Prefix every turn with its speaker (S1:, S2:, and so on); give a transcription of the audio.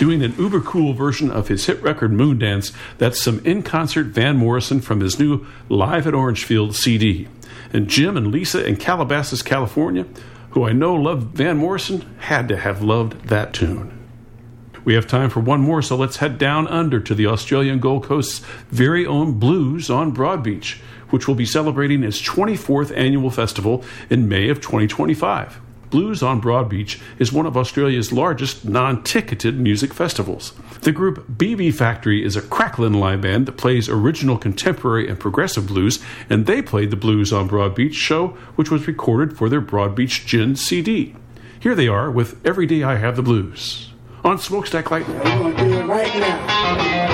S1: doing an uber cool version of his hit record Moondance. That's some in-concert Van Morrison from his new Live at Orangefield CD. And Jim and Lisa in Calabasas, California, who I know loved Van Morrison, had to have loved that tune. We have time for one more, so let's head down under to the Australian Gold Coast's very own Blues on Broadbeach, which will be celebrating its 24th annual festival in May of 2025. Blues on Broadbeach is one of Australia's largest non-ticketed music festivals. The group BB Factory is a cracklin' live band that plays original, contemporary, and progressive blues, and they played the Blues on Broadbeach show, which was recorded for their Broadbeach Gin CD. Here they are with Every Day I Have the Blues on Smokestack Lightning.
S2: We're going to do it right now.